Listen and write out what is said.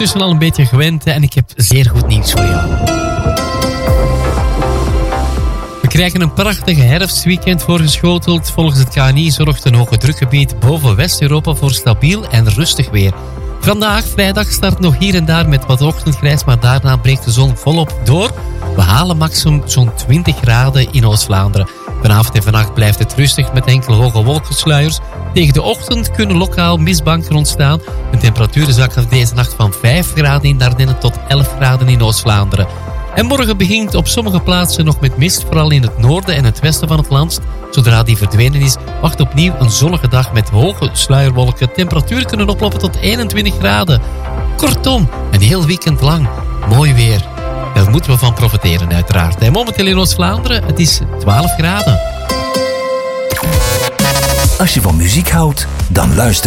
ondertussen al een beetje gewend en ik heb zeer goed nieuws voor jou. We krijgen een prachtige herfstweekend voorgeschoteld. Volgens het KNI zorgt een hoge drukgebied boven West-Europa voor stabiel en rustig weer. Vandaag, vrijdag, start nog hier en daar met wat ochtendgrijs, maar daarna breekt de zon volop door. We halen maximum zo'n 20 graden in Oost-Vlaanderen. Vanavond en vannacht blijft het rustig met enkele hoge wolkensluiers. Tegen de ochtend kunnen lokaal mistbanken ontstaan. De temperaturen zakken deze nacht van 5 graden in de Ardennen tot 11 graden in Oost-Vlaanderen. En morgen begint op sommige plaatsen nog met mist, vooral in het noorden en het westen van het land. Zodra die verdwenen is, wacht opnieuw een zonnige dag met hoge sluierwolken. Temperaturen kunnen oplopen tot 21 graden. Kortom, een heel weekend lang. Mooi weer. Daar moeten we van profiteren uiteraard. En momenteel in Oost-Vlaanderen, het is 12 graden. Als je van muziek houdt, dan luister